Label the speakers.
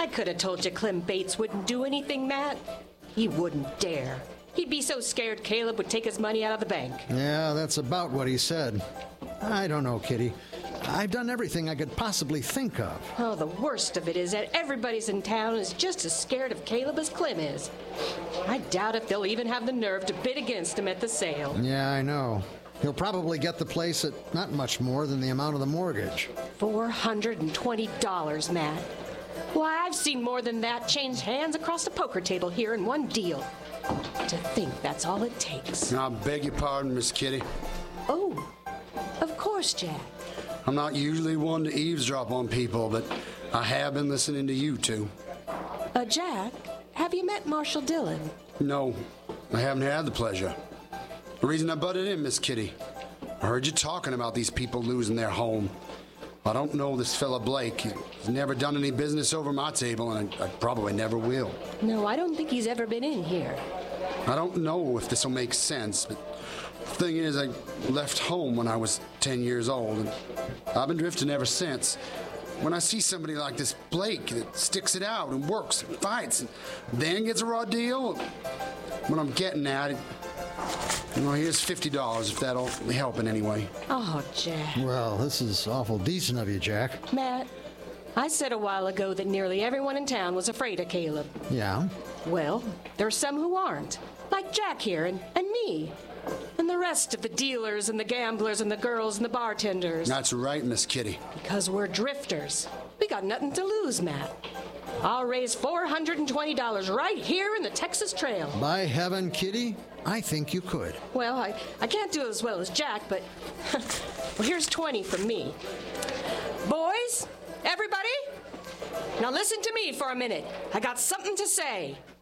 Speaker 1: could have told you Clem Bates wouldn't do anything, Matt. He wouldn't dare. He'd be so scared Caleb would take his money out of the bank.
Speaker 2: Yeah, that's about what he said. I don't know, Kitty. I've done everything I could possibly think of.
Speaker 1: Oh, the worst of it is that everybody's in town is just as scared of Caleb as Clem is. I doubt if they'll even have the nerve to bid against him at the sale.
Speaker 2: Yeah, I know. He'll probably get the place at not much more than the amount of the mortgage.
Speaker 1: $420, Matt. Why, I've seen more than that change hands across the poker table here in one deal. To think that's all it takes.
Speaker 3: I beg your pardon, Miss Kitty.
Speaker 1: Oh, of course, Jack.
Speaker 3: I'm not usually one to eavesdrop on people, but I have been listening to you two.
Speaker 1: Jack, have you met Marshall Dillon?
Speaker 3: No, I haven't had the pleasure. The reason I butted in, Miss Kitty, I heard you talking about these people losing their home. I don't know this fella Blake. He's never done any business over my table, and I probably never will.
Speaker 1: No, I don't think he's ever been in here.
Speaker 3: I don't know if this will make sense, but the thing is, I left home when I was 10 years old, and I've been drifting ever since. When I see somebody like this Blake that sticks it out and works and fights and then gets a raw deal, what I'm getting at, here's $50 if that'll help in any way.
Speaker 1: Oh, Jack.
Speaker 2: Well, this is awful decent of you, Jack.
Speaker 1: Matt, I said a while ago that nearly everyone in town was afraid of Caleb.
Speaker 2: Yeah?
Speaker 1: Well, there's some who aren't, like Jack here and me. And the rest of the dealers and the gamblers and the girls and the bartenders.
Speaker 3: That's right, Miss Kitty.
Speaker 1: Because we're drifters. We got nothing to lose, Matt. I'll raise $420 right here in the Texas Trail.
Speaker 2: By heaven, Kitty, I think you could.
Speaker 1: Well, I can't do as well as Jack, but well, here's 20 from me. Boys, everybody, now listen to me for a minute. I got something to say.